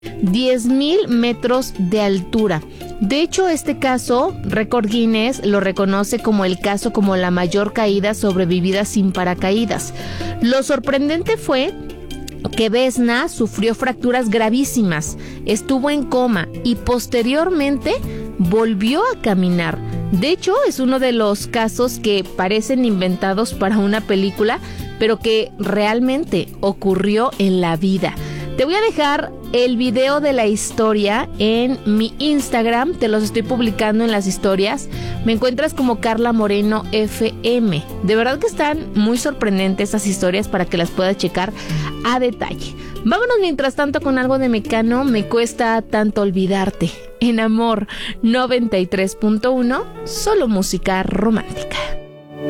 10,000 metros de altura. De hecho, este caso, Récord Guinness lo reconoce como el caso como la mayor caída sobrevivida sin paracaídas. Lo sorprendente fue que Vesna sufrió fracturas gravísimas, estuvo en coma y posteriormente volvió a caminar. De hecho, es uno de los casos que parecen inventados para una película, pero que realmente ocurrió en la vida. Te voy a dejar el video de la historia en mi Instagram, te los estoy publicando en las historias. Me encuentras como Carla Moreno FM. De verdad que están muy sorprendentes esas historias para que las puedas checar a detalle. Vámonos mientras tanto con algo de Mecano, Me cuesta tanto olvidarte. En Amor 93.1, solo música romántica.